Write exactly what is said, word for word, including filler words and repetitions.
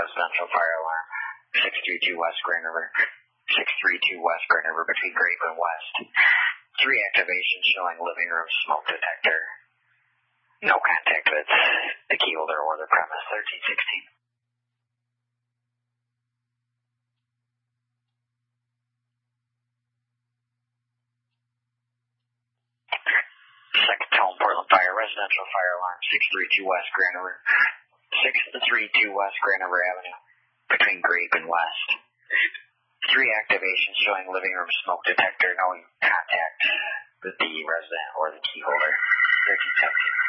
residential fire alarm. six three two West Grand River. six three two West Grand River between Grape and West. Three activations showing living room smoke detector. No contact with the key holder or the premise. thirteen sixteen. Second tone, Portland Fire, residential fire alarm, six three two West Grand River. six three two West Grand River Avenue between Grape and West. Three activations showing living room smoke detector. No contact with the resident or the key holder. thirteen seventeen.